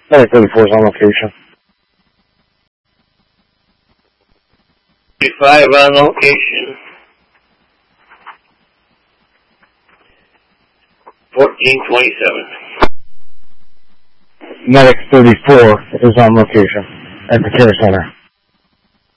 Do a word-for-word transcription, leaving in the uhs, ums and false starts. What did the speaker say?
Medic thirty-four is on location. thirty-five on location. fourteen twenty-seven. Medic thirty-four is on location at the care center.